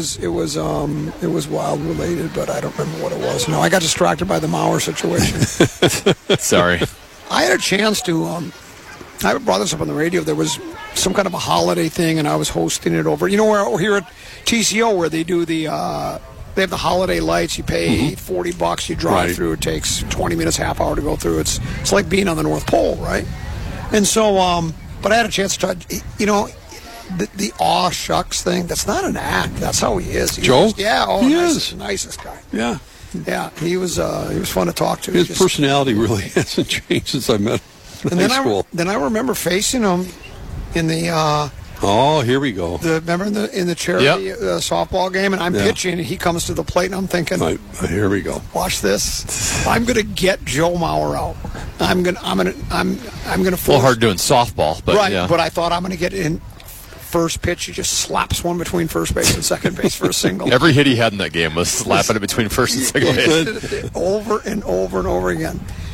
It was Wild related, but I don't remember what it was. No, I got distracted by the Mauer situation. Sorry. I had a chance to. I brought this up on the radio. There was some kind of a holiday thing, and I was hosting it over. Where here at TCO, where they do the. They have the holiday lights. You pay $40. You drive through. It takes 20 minutes, half hour to go through. It's like being on the North Pole, right? And so. But I had a chance to try, the aw shucks thing. That's not an act. That's how he is. Joe? He is. Nicest guy. Yeah. Yeah, he was fun to talk to. His personality really hasn't changed since I met him in high school. Then I remember facing him in the... here we go. Remember in the charity softball game, and I'm pitching, and he comes to the plate, and I'm thinking, here we go. Watch this. I'm gonna get Joe Mauer out. I'm gonna. A little hard doing softball, but But I thought I'm gonna get in. First pitch, he just slaps one between first base and second base for a single. Every hit he had in that game was slapping it between first and second base. Over and over and over again.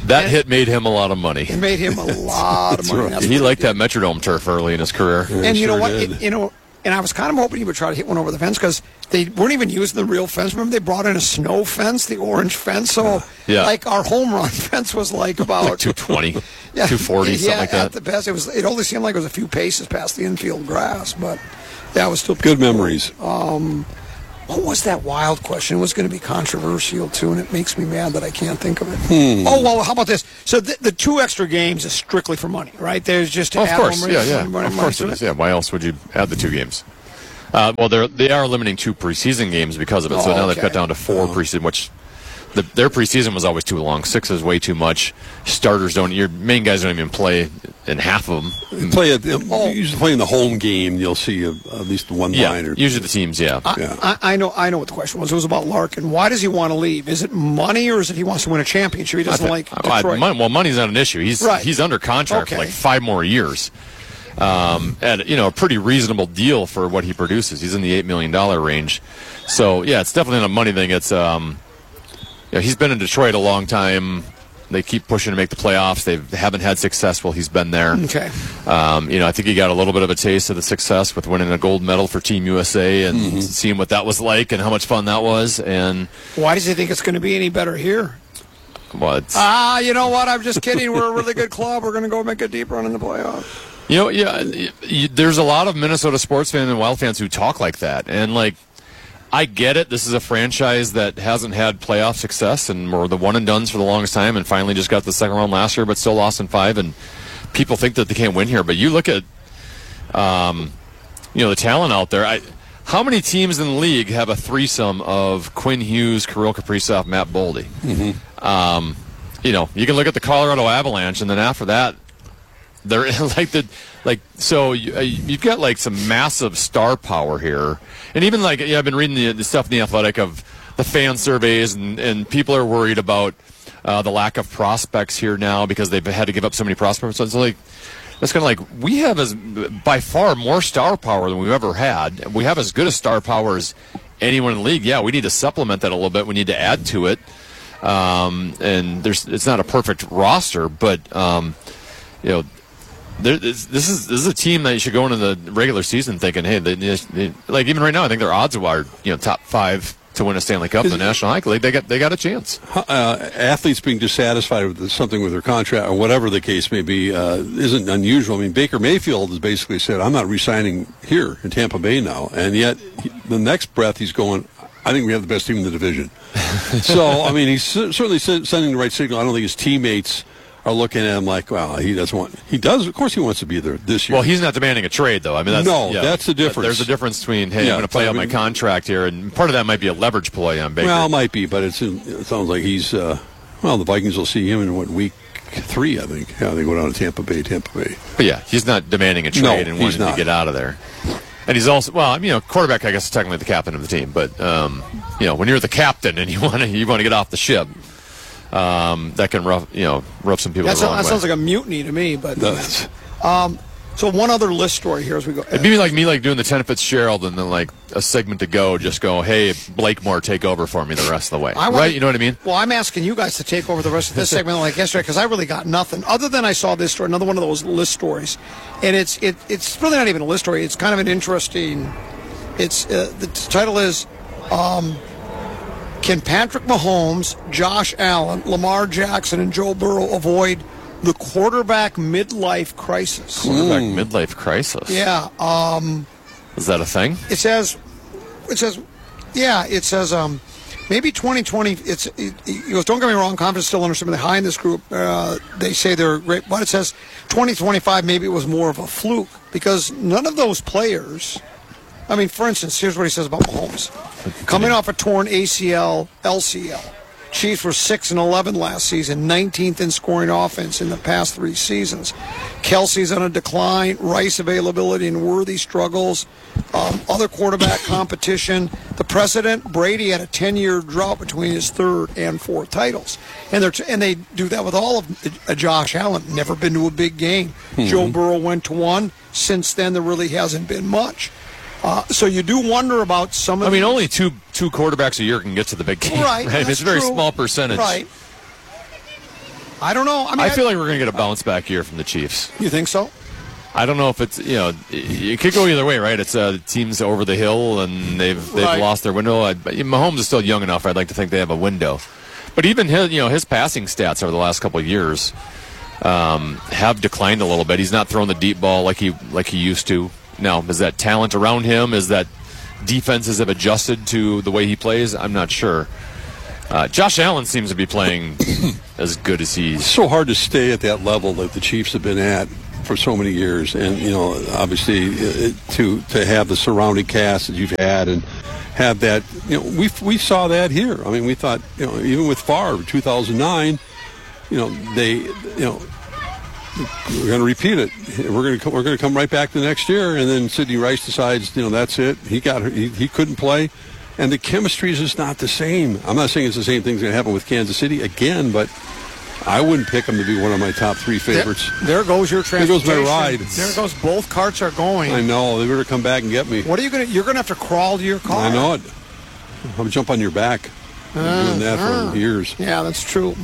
That hit made him a lot of money. It made him a lot of money. Right. That's He what liked that Metrodome turf early in his career. And you know what? And I was kind of hoping he would try to hit one over the fence because they weren't even using the real fence. Remember, they brought in a snow fence, the orange fence. So, like, our home run fence was like about like 220, 240, something like that. At the best, it only seemed like it was a few paces past the infield grass, but that was still good memories. What was that wild question? It was going to be controversial, too, and it makes me mad that I can't think of it. Oh, well, how about this? So the 2 extra games is strictly for money, right? There's just to of add course, home yeah. Of course it is. Yeah, why else would you add the 2 games? Well, they are limiting 2 preseason games because of it, so now they've cut down to 4 preseason, which their preseason was always too long. 6 is way too much. Starters your main guys don't even play in half of them. Usually playing the home game, you'll see at least one line. Usually the teams, I know what the question was. It was about Larkin. Why does he want to leave? Is it money or is it he wants to win a championship? He doesn't like Detroit. Well, money's not an issue. He's under contract for like 5 more years. At a pretty reasonable deal for what he produces. He's in the $8 million range. So, it's definitely not a money thing. It's he's been in Detroit a long time. They keep pushing to make the playoffs. They haven't had success while he's been there. Okay. I think he got a little bit of a taste of the success with winning a gold medal for Team USA and seeing what that was like and how much fun that was. And why does he think it's going to be any better here? What? You know what? I'm just kidding. We're a really good club. We're going to go make a deep run in the playoffs. There's a lot of Minnesota sports fans and Wild fans who talk like that. And, I get it. This is a franchise that hasn't had playoff success and were the one-and-dones for the longest time and finally just got the second round last year but still lost in 5. And people think that they can't win here. But you look at, the talent out there. How many teams in the league have a threesome of Quinn Hughes, Kirill Kaprizov, Matt Boldy? You can look at the Colorado Avalanche, and then after that, they're you've got some massive star power here, and even I've been reading the stuff in The Athletic of the fan surveys, and people are worried about the lack of prospects here now because they've had to give up so many prospects. So it's kind of we have by far more star power than we've ever had. We have as good a star power as anyone in the league. Yeah, we need to supplement that a little bit. We need to add to it, and it's not a perfect roster, but This is a team that you should go into the regular season thinking, hey, even right now, I think their odds are top 5 to win a Stanley Cup in the National Hockey League. They got a chance. Athletes being dissatisfied with something with their contract or whatever the case may be isn't unusual. I mean, Baker Mayfield has basically said, "I'm not re-signing here in Tampa Bay now," and yet the next breath he's going, "I think we have the best team in the division." So I mean, he's certainly sending the right signal. I don't think his teammates are looking at him like, well, he doesn't want. He does, of course, he wants to be there this year. Well, he's not demanding a trade, though. I mean, that's the difference. There's a difference between, hey, I'm going to play out my contract here, and part of that might be a leverage play on Baker. Well, it might be, but it sounds like he's. The Vikings will see him in week 3, I think. Yeah, they go down to Tampa Bay. But yeah, he's not demanding a trade and wanting to get out of there. And he's also, quarterback, I guess, is technically the captain of the team. But when you're the captain and you want to get off the ship. That can rough some people the wrong way. That sounds like a mutiny to me. But so one other list story here as we go. It'd be like me doing the 10 Fitzgerald and then a segment to go. Just go, hey, Blakemore, take over for me the rest of the way. Right? You know what I mean? Well, I'm asking you guys to take over the rest of this segment like yesterday because I really got nothing other than I saw this story, another one of those list stories, and it's really not even a list story. It's kind of an interesting. It's the title is. Can Patrick Mahomes, Josh Allen, Lamar Jackson, and Joe Burrow avoid the quarterback midlife crisis? Quarterback midlife crisis? Yeah. Is that a thing? It says, maybe 2020, he goes, don't get me wrong, confidence still understandably high in this group. They say they're great, but it says 2025, maybe it was more of a fluke because none of those players... I mean, for instance, here's what he says about Mahomes. Coming off a torn ACL, LCL. Chiefs were 6-11 last season, 19th in scoring offense in the past 3 seasons. Kelsey's on a decline, Rice availability and Worthy struggles, other quarterback competition. The precedent, Brady had a 10-year drought between his 3rd and 4th titles. And they do that with all of Josh Allen, never been to a big game. Joe Burrow went to 1. Since then, there really hasn't been much. So you do wonder about some of. I mean, only two quarterbacks a year can get to the big game. Right, it's a very small percentage. Right. I don't know. I feel like we're going to get a bounce back year from the Chiefs. You think so? I don't know if it's, it could go either way, right? It's teams over the hill, and they've lost their window. Mahomes is still young enough. I'd like to think they have a window. But even his passing stats over the last couple of years have declined a little bit. He's not throwing the deep ball like he used to. Now, is that talent around him? Is that defenses have adjusted to the way he plays? I'm not sure. Josh Allen seems to be playing as good as he's. It's so hard to stay at that level that the Chiefs have been at for so many years, and obviously to have the surrounding cast that you've had and have that, we saw that here. I mean, we thought, even with Favre 2009, we're going to repeat it. We're going to come right back the next year, and then Sidney Rice decides, that's it. He couldn't play, and the chemistry is just not the same. I'm not saying it's the same thing's going to happen with Kansas City again, but I wouldn't pick him to be one of my top 3 favorites. There goes your transportation. There goes my ride. There goes both carts are going. I know. They better come back and get me. What are you going to? You're going to have to crawl to your car. I know it. I'm going to jump on your back. I've been doing that for years. Yeah, that's true.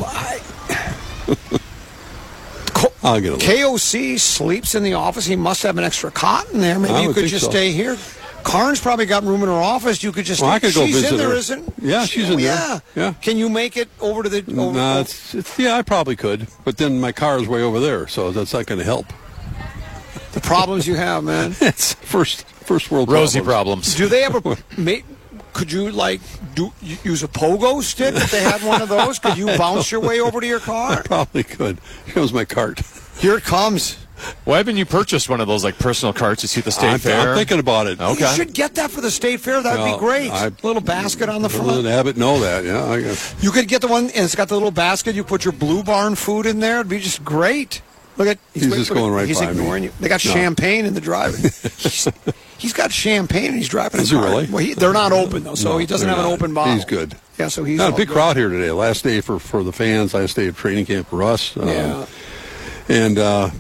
I'll get a KOC sleeps in the office. He must have an extra cot in there. Maybe you could just stay here. Karn's probably got room in her office. You could just. Well, I could go she's visit in there, her. isn't? Yeah, she's in there. Yeah. Can you make it over to the? Yeah, I probably could, but then my car is way over there, so that's not going to help. The problems you have, man. It's first world Rosie problems. Do they ever could you use a pogo stick if they had one of those? Could you bounce your way over to your car? I probably could. Here comes my cart. Here it comes. Why haven't you purchased one of those personal carts you see at the state fair? I'm thinking about it. Okay. You should get that for the state fair. That would be great. Little basket on the front. Let Abbott know that. Yeah, you could get the one, and it's got the little basket. You put your Blue Barn food in there. It'd be just great. Look at he's just going right by me. He's ignoring you. They got champagne in the driving. He's got champagne and he's driving. Is he really? Well, they're not open though, so he doesn't have an open bottle. He's good. Yeah, so he's not a big crowd here today. Last day for the fans. Last day of training camp for us. And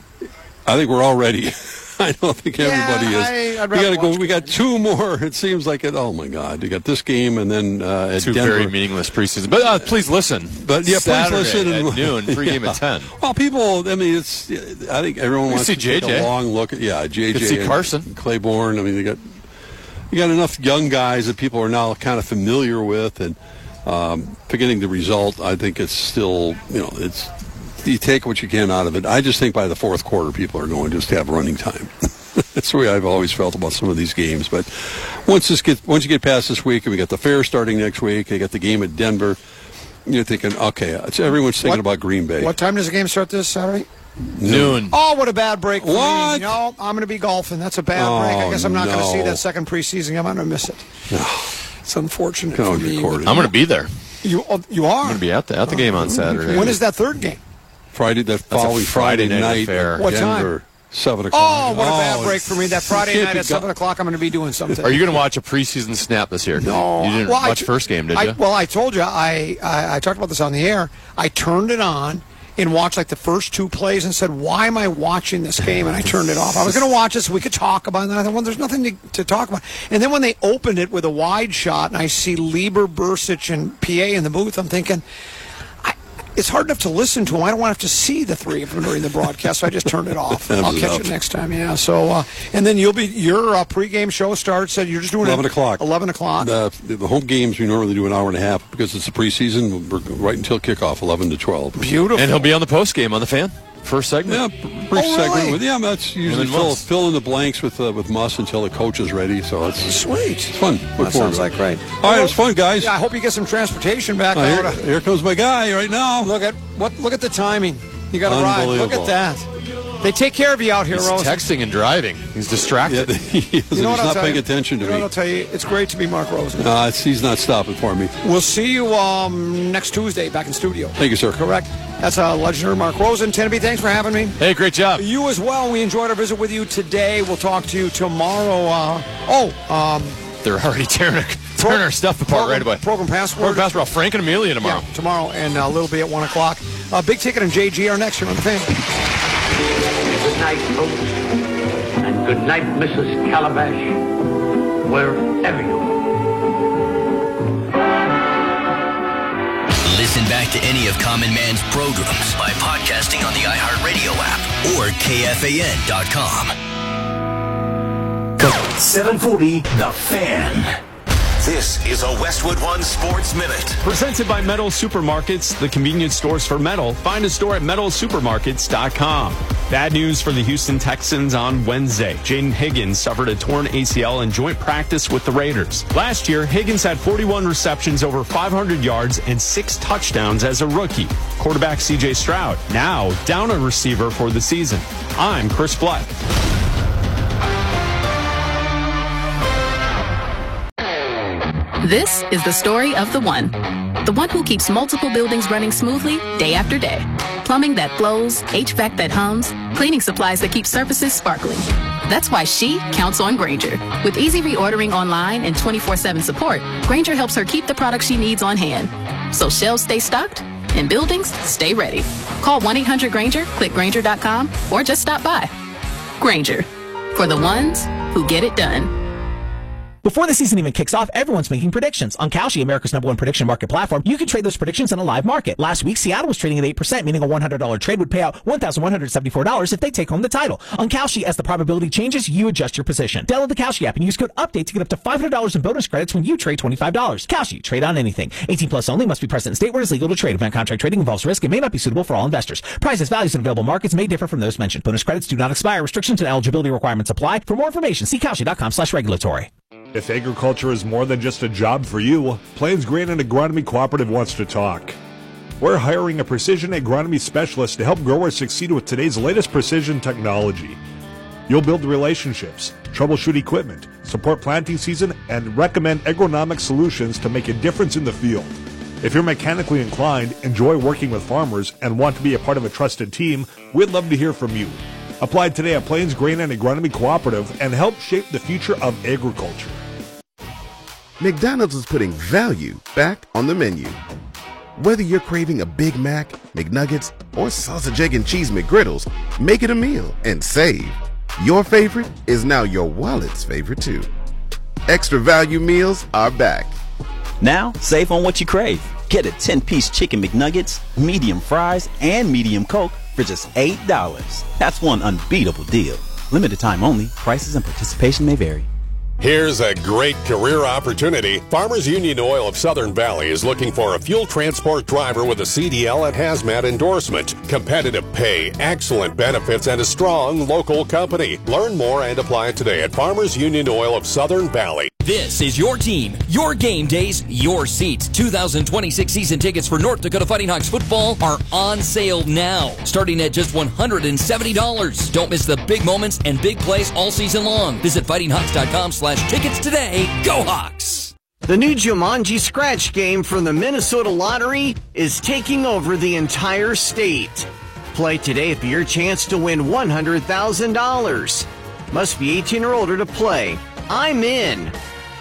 I think we're all ready. I don't think everybody is. We got to go. We got 2 more. It seems like it. Oh my God! You got this game and then at 2 Denver. very meaningless preseason. But please listen. But yeah, Saturday please listen at noon. Pregame at 10. Well, people. I mean, it's. I think everyone wants see to take JJ. a long look at. Yeah, JJ. Could see Carson, and Claiborne. I mean, you got enough young guys that people are now kind of familiar with, and forgetting the result. I think it's still. It's. You take what you can out of it. I just think by the 4th quarter, people are going to just have running time. That's the way I've always felt about some of these games. But once you get past this week, and we got the fair starting next week, they got the game at Denver. You're thinking, okay, everyone's thinking about Green Bay. What time does the game start this Saturday? Noon. Oh, what a bad break for what? me. No, I'm going to be golfing. That's a bad break. I guess I'm not going to see that second preseason game. I'm going to miss it. No. It's unfortunate for me. I'm going to be there. You are? I'm going to be at the game on Saturday. When is that 3rd game? Following Friday night fair. What Denver, time? 7 o'clock. Oh, what a bad break for me. That Friday night at 7 o'clock, I'm going to be doing something. Are you going to watch a preseason snap this year? No. You didn't watch first game, did you? Well, I told you. I talked about this on the air. I turned it on and watched the first 2 plays and said, why am I watching this game? And I turned it off. I was going to watch it so we could talk about it. And I thought, well, there's nothing to talk about. And then when they opened it with a wide shot and I see Lieber, Bursic, and PA in the booth, I'm thinking, it's hard enough to listen to them. I don't want to have to see the 3 of them during the broadcast, so I just turned it off. I'll catch it next time. Yeah. So, and then your pregame show starts at you're just doing 11 o'clock. 11 o'clock. The home games we normally do an hour and a half because it's the preseason. We're right until kickoff, 11 to 12. Beautiful. And he'll be on the post game on the Fan. First segment. Yeah, brief segment. Really? That's usually fill in the blanks with Muss until the coach is ready. So it's sweet. It's fun. That sounds like great. All right, it was fun, guys. Yeah, I hope you get some transportation back. Here comes my guy right now. Look at the timing. You got to ride. Look at that. They take care of you out here, Rose. He's texting and driving. He's distracted. Yeah, he's not paying attention to me. I'll tell you, it's great to be Mark Rosen. He's not stopping for me. We'll see you next Tuesday back in studio. Thank you, sir. Correct. That's legendary Mark Rosen. Tenby, thanks for having me. Hey, great job. You as well. We enjoyed our visit with you today. We'll talk to you tomorrow. They're already tearing our stuff apart right away. Program password. Frank and Amelia tomorrow. Yeah, tomorrow, and a little bit at 1 o'clock. Big Ticket and JG are next here on the Fan. Good night, folks. And good night, Mrs. Calabash, wherever you are. Listen back to any of Common Man's programs by podcasting on the iHeartRadio app or KFAN.com. 740 The Fan. This is a Westwood One Sports Minute. Presented by Metal Supermarkets, the convenience stores for metal. Find a store at metalsupermarkets.com. Bad news for the Houston Texans on Wednesday. Jaden Higgins suffered a torn ACL in joint practice with the Raiders. Last year, Higgins had 41 receptions, over 500 yards, and 6 touchdowns as a rookie. Quarterback C.J. Stroud, now down a receiver for the season. I'm Chris Black. This is the story of the one who keeps multiple buildings running smoothly day after day. Plumbing that flows, HVAC that hums, cleaning supplies that keep surfaces sparkling. That's why she counts on Grainger. With easy reordering online and 24/7 support, Grainger helps her keep the products she needs on hand. So shelves stay stocked and buildings stay ready. Call 1-800-GRAINGER, click Grainger.com, or just stop by. Grainger, for the ones who get it done. Before the season even kicks off, everyone's making predictions. On Kalshi, America's #1 prediction market platform, you can trade those predictions in a live market. Last week, Seattle was trading at 8%, meaning a $100 trade would pay out $1,174 if they take home the title. On Kalshi, as the probability changes, you adjust your position. Download the Kalshi app and use code UPDATE to get up to $500 in bonus credits when you trade $25. Kalshi, trade on anything. 18 plus only, must be present in state where it is legal to trade. Event contract trading involves risk and may not be suitable for all investors. Prices, values, and available markets may differ from those mentioned. Bonus credits do not expire. Restrictions and eligibility requirements apply. For more information, see Kalshi.com/regulatory. If agriculture is more than just a job for you, Plains Grain and Agronomy Cooperative wants to talk. We're hiring a precision agronomy specialist to help growers succeed with today's latest precision technology. You'll build relationships, troubleshoot equipment, support planting season, and recommend agronomic solutions to make a difference in the field. If you're mechanically inclined, enjoy working with farmers, and want to be a part of a trusted team, we'd love to hear from you. Apply today at Plains Grain and Agronomy Cooperative and help shape the future of agriculture. McDonald's is putting value back on the menu. Whether you're craving a Big Mac, McNuggets, or sausage, egg, and cheese McGriddles, make it a meal and save. Your favorite is now your wallet's favorite too. Extra value meals are back. Now, save on what you crave. Get a 10-piece chicken McNuggets, medium fries, and medium Coke for just $8. That's one unbeatable deal. Limited time only. Prices and participation may vary. Here's a great career opportunity. Farmers Union Oil of Southern Valley is looking for a fuel transport driver with a CDL and hazmat endorsement. Competitive pay, excellent benefits, and a strong local company. Learn more and apply today at Farmers Union Oil of Southern Valley. This is your team, your game days, your seats. 2026 season tickets for North Dakota Fighting Hawks football are on sale now, starting at just $170. Don't miss the big moments and big plays all season long. Visit fightinghawks.com/tickets today. Go Hawks! The new Jumanji Scratch game from the Minnesota Lottery is taking over the entire state. Play today for your chance to win $100,000. Must be 18 or older to play. I'm in.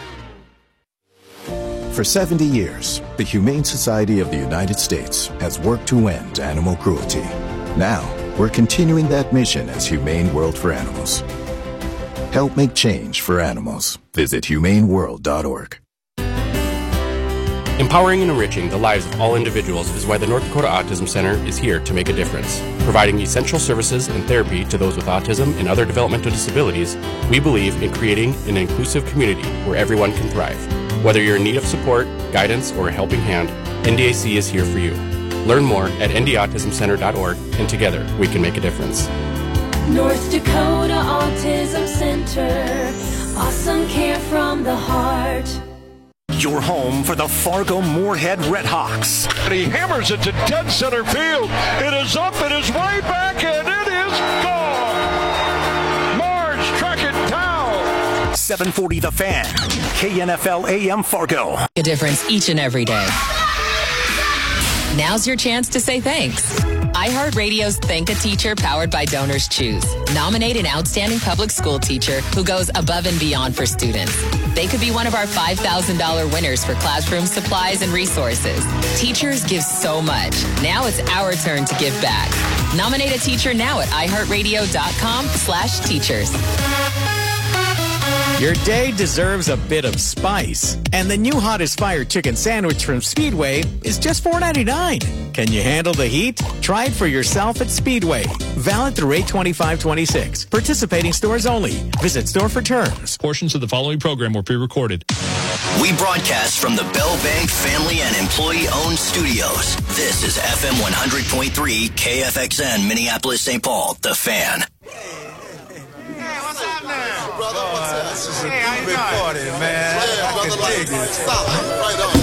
For 70 years, the Humane Society of the United States has worked to end animal cruelty. Now, we're continuing that mission as Humane World for Animals. Help make change for animals. Visit humaneworld.org. Empowering and enriching the lives of all individuals is why the North Dakota Autism Center is here to make a difference. Providing essential services and therapy to those with autism and other developmental disabilities, we believe in creating an inclusive community where everyone can thrive. Whether you're in need of support, guidance, or a helping hand, NDAC is here for you. Learn more at ndautismcenter.org, and together we can make a difference. North Dakota Autism Center. Awesome care from the heart. Your home for the Fargo Moorhead Redhawks. He hammers it to dead center field. It is up, it is way back, and it is gone. Marge, track it down. 740 The Fan, KNFL AM Fargo. A difference each and every day. Now's your chance to say thanks. iHeartRadio's Thank a Teacher powered by Donors Choose. Nominate an outstanding public school teacher who goes above and beyond for students. They could be one of our $5,000 winners for classroom supplies and resources. Teachers give so much. Now it's our turn to give back. Nominate a teacher now at iHeartRadio.com/teachers. Your day deserves a bit of spice. And the new Hottest Fire Chicken Sandwich from Speedway is just $4.99. Can you handle the heat? Try it for yourself at Speedway. Valid through 8/25/26. Participating stores only. Visit store for terms. Portions of the following program were pre-recorded. We broadcast from the Bell Bank family and employee-owned studios. This is FM 100.3 KFXN, Minneapolis, St. Paul, The Fan. Brother, what's up? This is a big party, man. I can dig it. Stop. Right on.